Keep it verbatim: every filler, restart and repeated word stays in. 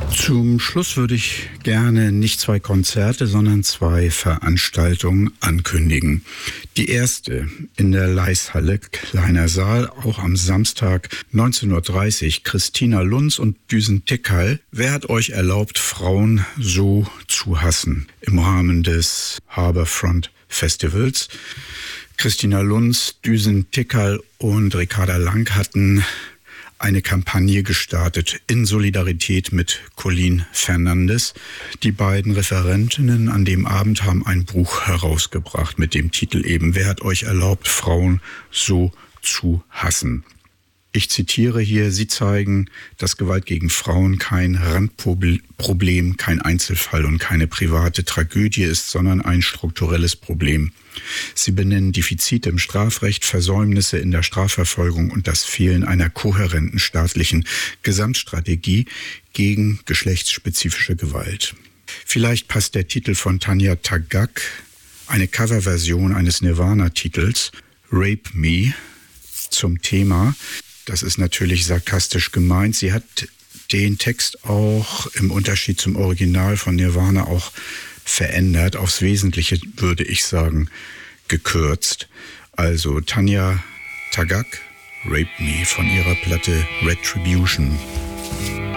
Zum Schluss würde ich gerne nicht zwei Konzerte, sondern zwei Veranstaltungen ankündigen. Die erste in der Leishalle, kleiner Saal, auch am Samstag neunzehn Uhr dreißig. Christina Lunz und Düsen Tekal. Wer hat euch erlaubt, Frauen so zu hassen? Im Rahmen des Harbourfront Festivals. Christina Lunz, Düsen Tekal und Ricarda Lang hatten eine Kampagne gestartet in Solidarität mit Colleen Fernandes. Die beiden Referentinnen an dem Abend haben ein Buch herausgebracht mit dem Titel eben „Wer hat euch erlaubt, Frauen so zu hassen?" Ich zitiere hier: Sie zeigen, dass Gewalt gegen Frauen kein Randproblem, kein Einzelfall und keine private Tragödie ist, sondern ein strukturelles Problem. Sie benennen Defizite im Strafrecht, Versäumnisse in der Strafverfolgung und das Fehlen einer kohärenten staatlichen Gesamtstrategie gegen geschlechtsspezifische Gewalt. Vielleicht passt der Titel von Tanya Tagaq, eine Coverversion eines Nirvana-Titels, Rape Me, zum Thema. Das ist natürlich sarkastisch gemeint. Sie hat den Text auch im Unterschied zum Original von Nirvana auch verändert, aufs Wesentliche würde ich sagen, gekürzt. Also Tanya Tagaq, Rape Me von ihrer Platte Retribution.